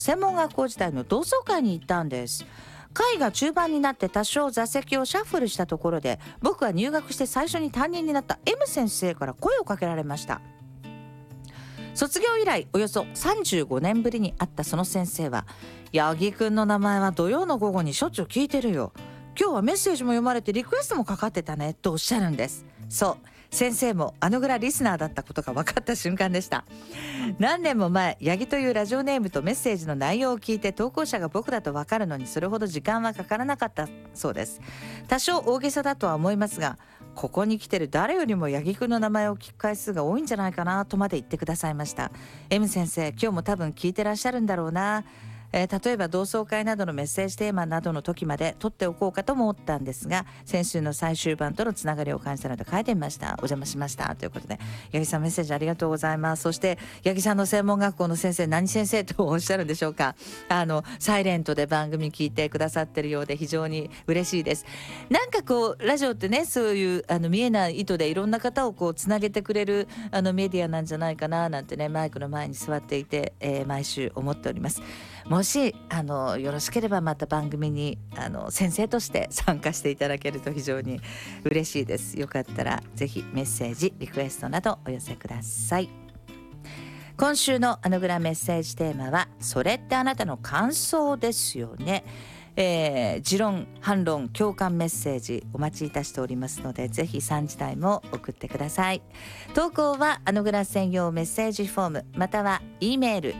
専門学校時代の同窓会に行ったんです。会が中盤になって多少座席をシャッフルしたところで、僕が入学して最初に担任になった M 先生から声をかけられました。卒業以来およそ35年ぶりに会ったその先生は、八木くんの名前は土曜の午後にしょっちゅう聞いてるよ、今日はメッセージも読まれてリクエストもかかってたねとおっしゃるんです。そう、先生もあのぐらいリスナーだったことが分かった瞬間でした。何年も前、八木というラジオネームとメッセージの内容を聞いて投稿者が僕だと分かるのにそれほど時間はかからなかったそうです。多少大げさだとは思いますが、ここに来てる誰よりも八木くんの名前を聞く回数が多いんじゃないかなとまで言ってくださいました。 M 先生、今日も多分聞いてらっしゃるんだろうな。例えば同窓会などのメッセージテーマなどの時まで撮っておこうかとも思ったんですが、先週の最終版とのつながりを感じたので書いてみました。お邪魔しましたということで、八木さんメッセージありがとうございます。そして八木さんの専門学校の先生、何先生とおっしゃるんでしょうか。サイレントで番組聞いてくださってるようで非常に嬉しいです。なんかこうラジオってね、そういう見えない糸でいろんな方をこうつなげてくれるメディアなんじゃないかななんてね、マイクの前に座っていて、毎週思っております。もしよろしければまた番組に先生として参加していただけると非常に嬉しいです。よかったらぜひメッセージ、リクエストなどお寄せください。今週のアノグラメッセージテーマは、それってあなたの感想ですよね。持論、反論、共感メッセージお待ちいたしておりますので、ぜひ3時台も送ってください。投稿はアノグラ専用メッセージフォーム、または E メール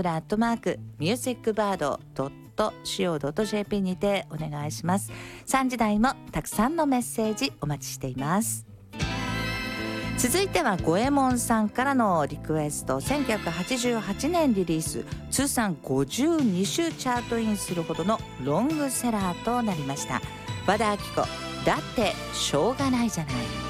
anog@musicbird.co.jp にてお願いします。3時台もたくさんのメッセージお待ちしています。続いては五右衛門さんからのリクエスト。1988年リリース、通算52週チャートインするほどのロングセラーとなりました。和田アキ子、だってしょうがないじゃない。